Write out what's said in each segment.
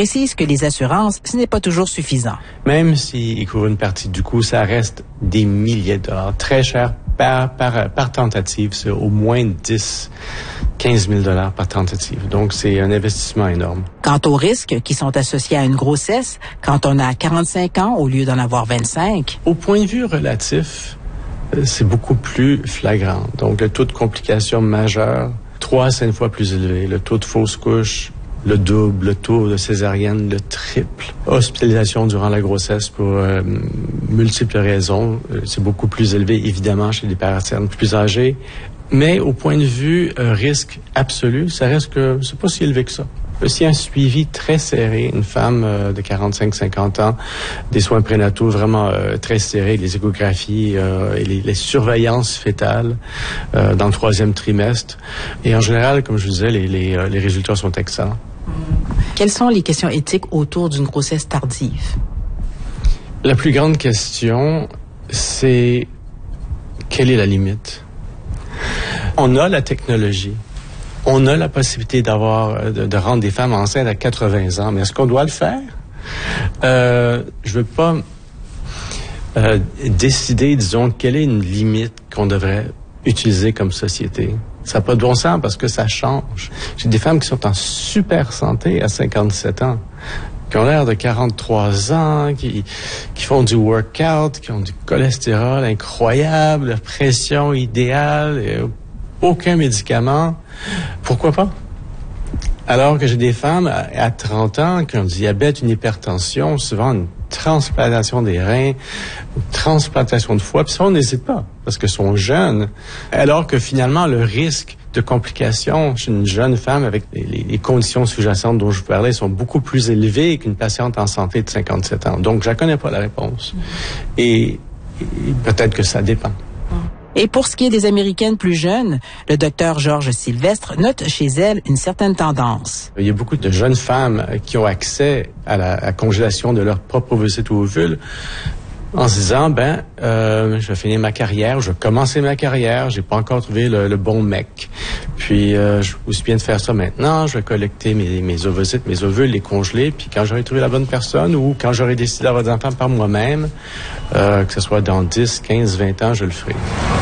précise que les assurances, ce n'est pas toujours suffisant. Même s'ils couvrent une partie du coût, ça reste des milliers de dollars, très cher par tentative. C'est au moins 15 000 $ par tentative. Donc, c'est un investissement énorme. Quant aux risques qui sont associés à une grossesse, quand on a 45 ans au lieu d'en avoir 25... Au point de vue relatif, c'est beaucoup plus flagrant. Donc, le taux de complications majeures, 3 à 5 fois plus élevé. Le taux de fausse couche, le double, le taux de césarienne, le triple. Hospitalisation durant la grossesse pour multiples raisons. C'est beaucoup plus élevé, évidemment, chez les partenaires plus âgés. Mais au point de vue risque absolu, ça reste que c'est pas si élevé que ça. S'il y a un suivi très serré, une femme de 45-50 ans, des soins prénataux vraiment très serrés, les échographies et les surveillances fétales dans le 3e trimestre. Et en général, comme je vous disais, les résultats sont excellents. Quelles sont les questions éthiques autour d'une grossesse tardive? La plus grande question, c'est quelle est la limite? On a la technologie. On a la possibilité de rendre des femmes enceintes à 80 ans, mais est-ce qu'on doit le faire? Je veux pas décider, disons, quelle est une limite qu'on devrait utiliser comme société. Ça n'a pas de bon sens parce que ça change. J'ai des femmes qui sont en super santé à 57 ans, qui ont l'air de 43 ans, qui font du workout, qui ont du cholestérol incroyable, la pression idéale, aucun médicament. Pourquoi pas? Alors que j'ai des femmes à 30 ans qui ont du diabète, une hypertension, souvent une transplantation des reins, une transplantation de foie, puis ça, on n'hésite pas, parce qu'elles sont jeunes. Alors que finalement, le risque de complications chez une jeune femme avec les conditions sous-jacentes dont je vous parlais sont beaucoup plus élevées qu'une patiente en santé de 57 ans. Donc, je ne connais pas la réponse. Et peut-être que ça dépend. Et pour ce qui est des Américaines plus jeunes, le docteur Georges Sylvestre note chez elles une certaine tendance. Il y a beaucoup de jeunes femmes qui ont accès à la congélation de leur propre ovocyte ou ovule en se disant, je vais finir ma carrière, je vais commencer ma carrière, j'ai pas encore trouvé le bon mec. Puis, je aussi bien de faire ça maintenant, je vais collecter mes ovocytes, mes ovules, les congeler, puis quand j'aurai trouvé la bonne personne ou quand j'aurai décidé d'avoir des enfants par moi-même, que ce soit dans 10, 15, 20 ans, je le ferai.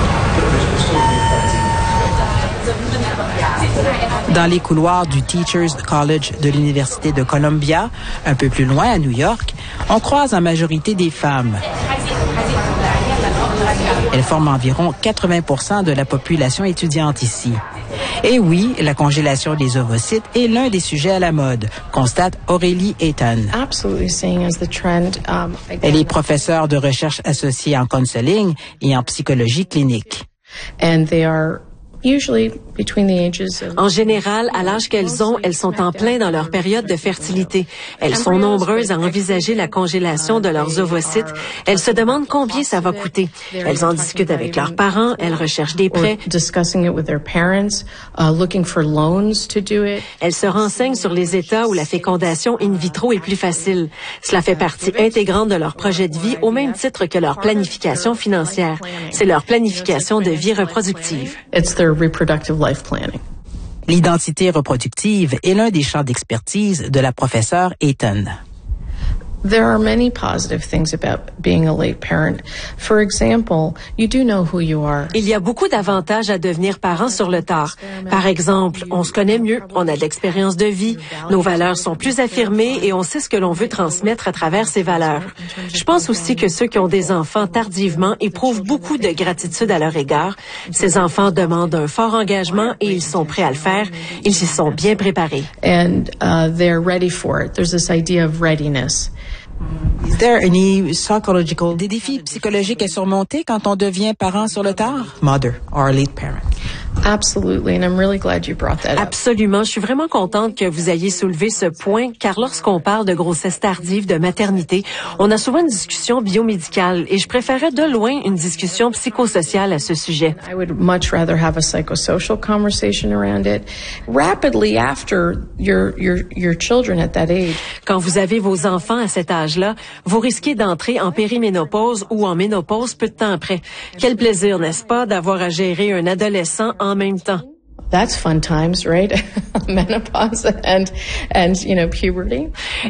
Dans les couloirs du Teachers College de l'Université de Columbia, un peu plus loin à New York, on croise en majorité des femmes. Elles forment environ 80% de la population étudiante ici. Et oui, la congélation des ovocytes est l'un des sujets à la mode, constate Aurélie Ayton. Elle est professeure de recherche associée en counseling et en psychologie clinique. En général, à l'âge qu'elles ont, elles sont en plein dans leur période de fertilité. Elles sont nombreuses à envisager la congélation de leurs ovocytes. Elles se demandent combien ça va coûter. Elles en discutent avec leurs parents, elles recherchent des prêts. Elles se renseignent sur les États où la fécondation in vitro est plus facile. Cela fait partie intégrante de leur projet de vie au même titre que leur planification financière. C'est leur planification de vie reproductive. L'identité reproductive est l'un des champs d'expertise de la professeure Ayton. There are many positive things about being a late parent. For example, you do know who you are. Il y a beaucoup d'avantages à devenir parent sur le tard. Par exemple, on se connaît mieux, on a de l'expérience de vie, nos valeurs sont plus affirmées et on sait ce que l'on veut transmettre à travers ces valeurs. Je pense aussi que ceux qui ont des enfants tardivement éprouvent beaucoup de gratitude à leur égard. Ces enfants demandent un fort engagement et ils sont prêts à le faire. Ils s'y sont bien préparés. And they're ready for it. There's this idea of readiness. Des défis psychologiques à surmonter quand on devient parent sur le tard? Mother or late parent. Absolutely, and I'm really glad you brought that up. Absolument, je suis vraiment contente que vous ayez soulevé ce point, car lorsqu'on parle de grossesse tardive, de maternité, on a souvent une discussion biomédicale, et je préférais de loin une discussion psychosociale à ce sujet. I would much rather have a psychosocial conversation around it. Rapidly after your children at that age. Quand vous avez vos enfants à cet âge-là, vous risquez d'entrer en périménopause ou en ménopause peu de temps après. Quel plaisir, n'est-ce pas, d'avoir à gérer un adolescent en même temps. That's fun times, right? Menopause and puberty.